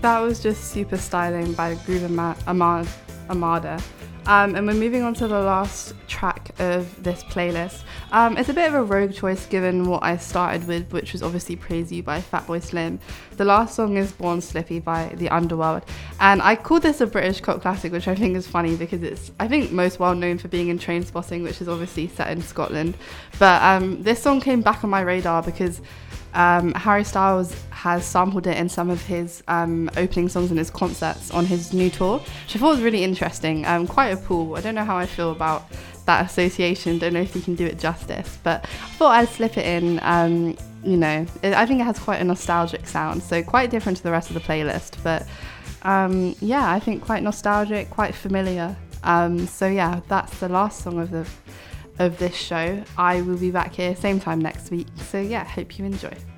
That was just Super Styling by Armada. And we're moving on to the last track of this playlist. It's a bit of a rogue choice given what I started with, which was obviously Praise You by Fatboy Slim. The last song is Born Slippy by The Underworld. And I call this a British cult classic, which I think is funny because it's, I think, most well known for being in Trainspotting, which is obviously set in Scotland. But this song came back on my radar because Harry Styles has sampled it in some of his opening songs in his concerts on his new tour, which I thought was really interesting. Quite a pull. I don't know how I feel about that association. Don't know if you can do it justice, but I thought I'd slip it in. I think it has quite a nostalgic sound, so quite different to the rest of the playlist. But I think quite nostalgic, quite familiar. That's the last song of this show. I will be back here same time next week. So hope you enjoy.